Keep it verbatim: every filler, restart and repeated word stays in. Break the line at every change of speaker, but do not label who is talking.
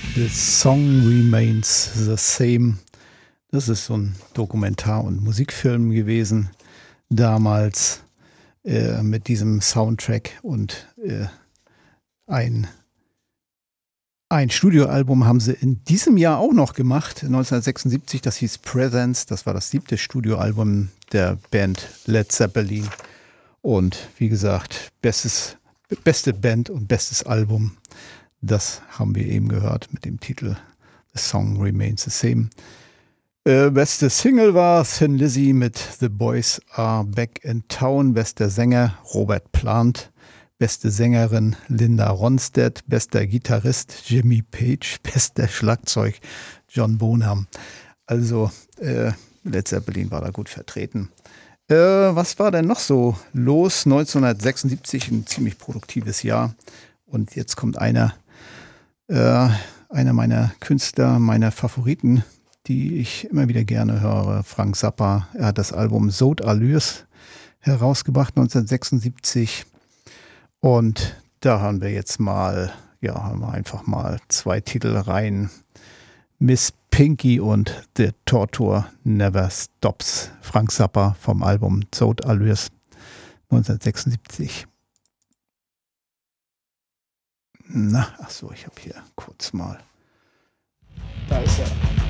The Song Remains the Same. Das ist so ein Dokumentar- und Musikfilm gewesen, damals äh, mit diesem Soundtrack und äh, ein, ein Studioalbum haben sie in diesem Jahr auch noch gemacht, neunzehnhundertsechsundsiebzig, das hieß Presence, das war das siebte Studioalbum der Band Led Zeppelin und wie gesagt, bestes, beste Band und bestes Album, das haben wir eben gehört mit dem Titel The Song Remains the Same. Äh, beste Single war Thin Lizzy mit The Boys Are Back in Town. Bester Sänger Robert Plant. Beste Sängerin Linda Ronstadt. Bester Gitarrist Jimmy Page. Bester Schlagzeug John Bonham. Also äh, Led Zeppelin war da gut vertreten. Äh, was war denn noch so los? neunzehnhundertsechsundsiebzig, ein ziemlich produktives Jahr. Und jetzt kommt einer, äh, einer meiner Künstler, meiner Favoriten, die ich immer wieder gerne höre, Frank Zappa. Er hat das Album Sode Allures herausgebracht, neunzehnhundertsechsundsiebzig. Und da haben wir jetzt mal, ja, haben wir einfach mal zwei Titel rein. Miss Pinky und The Torture Never Stops. Frank Zappa vom Album Sode Allures neunzehnhundertsechsundsiebzig. Na, ach so, ich habe hier kurz mal. Da ist er.